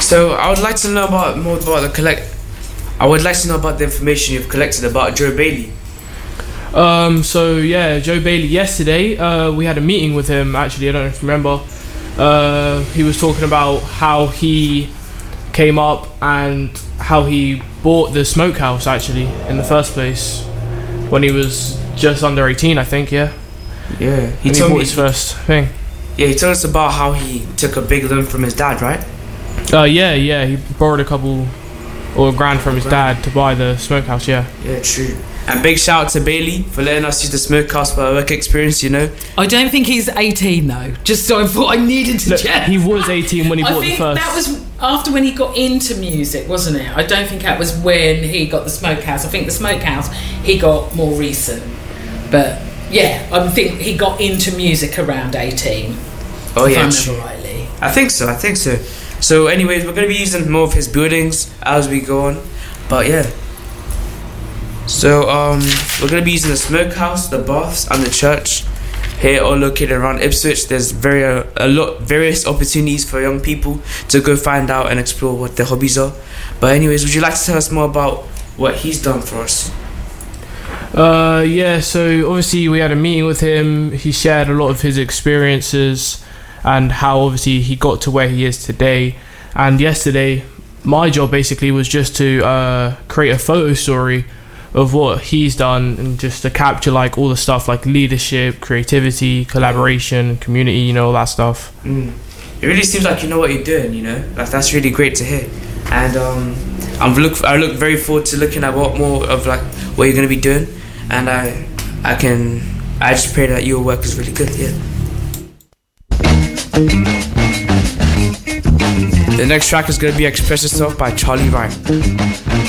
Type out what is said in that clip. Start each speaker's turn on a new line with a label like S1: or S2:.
S1: So I would like to know I would like to know about the information you've collected about Joe Bailey.
S2: So yeah, Joe Bailey. Yesterday, we had a meeting with him. Actually, I don't know if you remember. He was talking about how he came up and how he bought the smokehouse actually in the first place when he was just under 18, I think. Yeah.
S1: Yeah.
S2: He told me his first thing.
S1: Yeah, he told us about how he took a big loan from his dad, right?
S2: Yeah. He borrowed a couple or grand from his dad to buy the smokehouse. Yeah.
S1: Yeah, true. And big shout out to Bailey for letting us use the smokehouse for our work experience, you know.
S3: I don't think he's 18 though. Just so I thought I needed to check.
S2: He was 18 when he bought the first.
S3: That was after when he got into music, wasn't it? I don't think that was when he got the smokehouse. I think the smokehouse he got more recent. But yeah, I think he got into music around 18.
S1: Oh yeah,
S3: if I remember rightly.
S1: I think so. So anyways, we're going to be using more of his buildings as we go on. But yeah. So we're going to be using the smokehouse, the baths and the church here, all located around Ipswich. There's various opportunities for young people to go find out and explore what their hobbies are. But anyways, would you like to tell us more about what he's done for us?
S2: Yeah, so obviously we had a meeting with him. He shared a lot of his experiences and how obviously he got to where he is today. And yesterday, my job basically was just to create a photo story of what he's done and just to capture like all the stuff like leadership, creativity, collaboration, community, you know, all that stuff.
S1: It really seems like you know what you're doing, you know, like that's really great to hear. And I look very forward to looking at what more of like what you're going to be doing. And I just pray that your work is really good. Yeah. The next track is going to be Express Yourself by Charlie Wright.